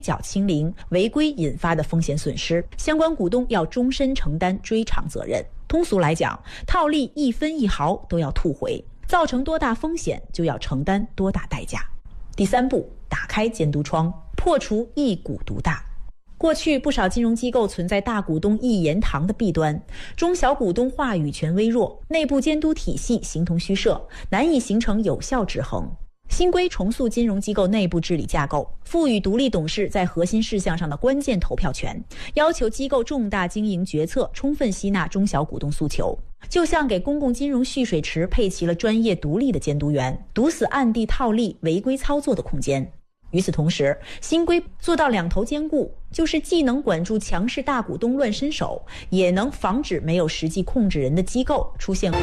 较清零，违规引发的风险损失，相关股东要终身承担追偿责任。通俗来讲，套利1分1毫都要吐回，造成多大风险就要承担多大代价。第3步，打开监督窗，破除一股独大。过去不少金融机构存在大股东一言堂的弊端，中小股东话语权微弱，内部监督体系形同虚设，难以形成有效制衡。新规重塑金融机构内部治理架构，赋予独立董事在核心事项上的关键投票权，要求机构重大经营决策充分吸纳中小股东诉求，就像给公共金融蓄水池配齐了专业独立的监督员，堵死暗地套利违规操作的空间。与此同时，新规做到两头兼顾，就是既能管住强势大股东乱伸手，也能防止没有实际控制人的机构出现。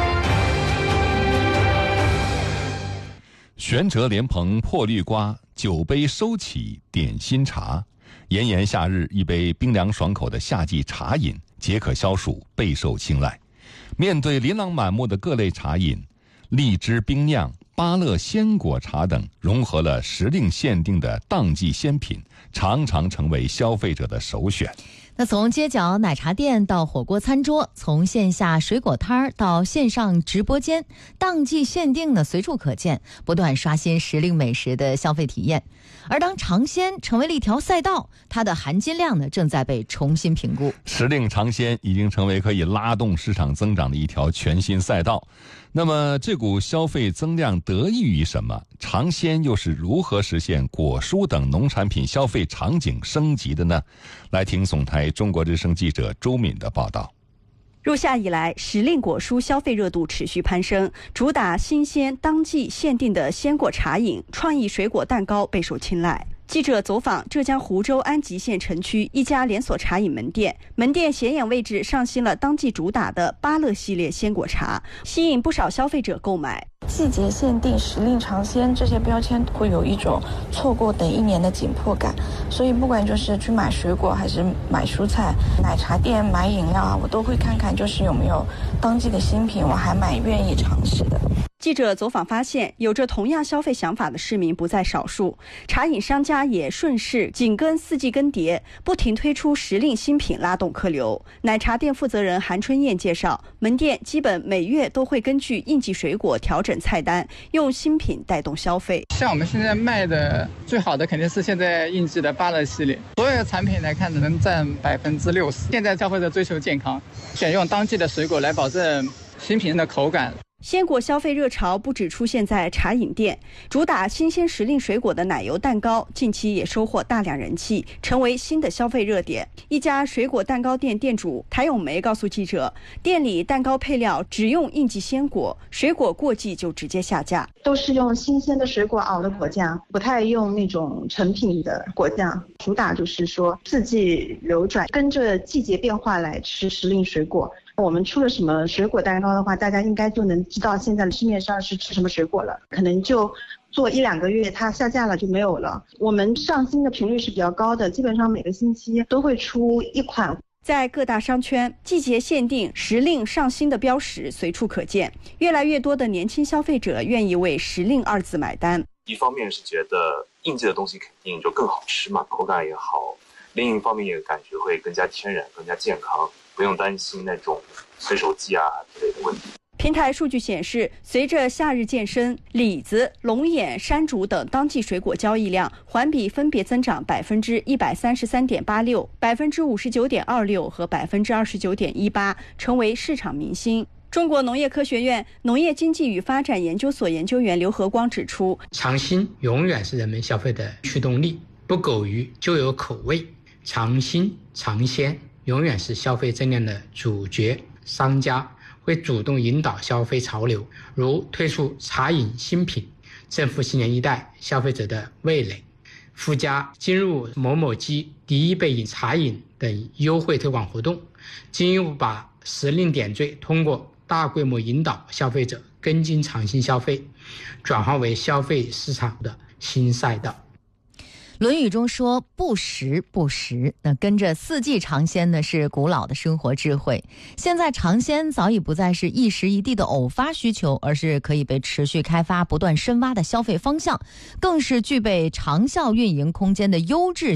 玄哲莲蓬破绿瓜，酒杯收起点心茶。炎炎夏日，一杯冰凉爽口的夏季茶饮，解渴消暑，备受青睐。面对琳琅满目的各类茶饮，荔枝冰酿、芭乐鲜果茶等融合了时令限定的当季鲜品，常常成为消费者的首选。 那从街角奶茶店到火锅餐桌，从线下水果摊到线上直播间，当季限定呢随处可见，不断刷新时令美食的消费体验。而当尝鲜成为了一条赛道，它的含金量呢正在被重新评估。 时令尝鲜已经成为可以拉动市场增长的一条全新赛道。那么这股消费增量得益于什么？尝鲜又是如何实现果蔬等农产品消费场景升级的呢？来听总台中国之声记者周敏的报道。 入夏以来，时令果蔬消费热度持续攀升，主打新鲜当季限定的鲜果茶饮、创意水果蛋糕备受青睐。记者走访浙江湖州安吉县城区一家连锁茶饮门店，门店显眼位置上新了当季主打的芭乐系列鲜果茶，吸引不少消费者购买。 季节限定、时令尝鲜这些标签会有一种错过等1年的紧迫感，所以不管就是去买水果还是买蔬菜，奶茶店买饮料啊，我都会看看就是有没有当季的新品，我还蛮愿意尝试的。 记者走访发现，有着同样消费想法的市民不在少数，茶饮商家也顺势紧跟四季更迭，不停推出时令新品拉动客流。奶茶店负责人韩春燕介绍，门店基本每月都会根据应季水果调整菜单，用新品带动消费。 像我们现在卖的最好的肯定是现在应季的芭乐系列，所有的产品来看能占60%。现在消费者追求健康，选用当季的水果来保证新品的口感。 鲜果消费热潮不只出现在茶饮店，主打新鲜时令水果的奶油蛋糕近期也收获大量人气，成为新的消费热点。一家水果蛋糕店店主谭咏梅告诉记者，店里蛋糕配料只用应季鲜果，水果过季就直接下架， 都是用新鲜的水果熬的果酱，不太用那种成品的果酱。主打就是说四季流转，跟着季节变化来吃时令水果。我们出了什么水果蛋糕的话，大家应该就能知道现在市面上是吃什么水果了，可能就做1-2个月它下架了就没有了。我们上新的频率是比较高的，基本上每个星期都会出1款。 在各大商圈，季节限定、时令上新的标识随处可见，越来越多的年轻消费者愿意为时令2字买单。 一方面是觉得应季的东西肯定就更好吃嘛，口感也好，另一方面也感觉会更加天然、更加健康，不用担心那种随手寄啊之类的问题。 平台数据显示，随着夏日渐深，李子、龙眼、山竹等当季水果交易量环比分别增长133.86%、59.26%和29.18%，成为市场明星。中国农业科学院农业经济与发展研究所研究员刘和光指出， 尝新永远是人们消费的驱动力，不苟于旧有口味，尝新尝鲜永远是消费增量的主角。商家会主动引导消费潮流，如推出茶饮新品，正负新年一代消费者的味蕾，附加进入某某鸡第1杯饮茶饮等优惠推广活动，进一步把时令点缀通过大规模引导消费者跟进尝新消费，转化为消费市场的新赛道。 论语中说不时不食，那跟着四季尝鲜呢是古老的生活智慧。现在尝鲜早已不再是一时一地的偶发需求，而是可以被持续开发、不断深挖的消费方向，更是具备长效运营空间的优质